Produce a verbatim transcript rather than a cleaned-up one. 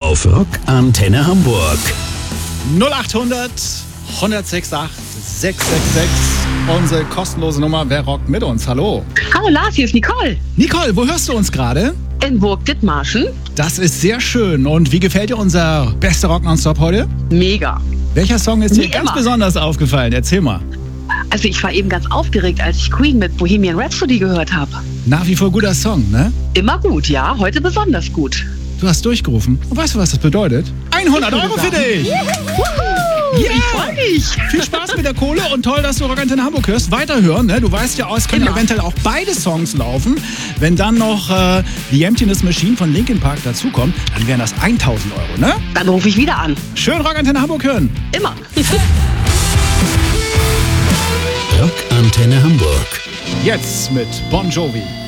auf Rock Antenne Hamburg. null achthundert, hundertsechs acht, sechs sechs sechs. Unsere kostenlose Nummer. Wer rockt mit uns? Hallo. Hallo Lars, hier ist Nicole. Nicole, wo hörst du uns gerade? In Burg Dithmarschen. Das ist sehr schön. Und wie gefällt dir unser bester Rock Nonstop heute? Mega. Welcher Song ist dir Wie ganz immer. besonders aufgefallen? Erzähl mal. Also ich war eben ganz aufgeregt, als ich Queen mit Bohemian Rhapsody gehört habe. Nach wie vor guter Song, ne? Immer gut, ja. Heute besonders gut. Du hast durchgerufen. Und weißt du, was das bedeutet? hundert Euro für dich! Wuhu, Ja. Ich freue mich. Viel Spaß mit der Kohle und toll, dass du Rock Antenne Hamburg hörst. Weiterhören, ne? Du weißt ja, es können Immer. eventuell auch beide Songs laufen. Wenn dann noch äh, The Emptiness Machine von Linkin Park dazukommt, dann wären das tausend Euro, ne? Dann rufe ich wieder an. Schön Rock Antenne Hamburg hören. Immer. Rock Antenne Hamburg. Jetzt mit Bon Jovi.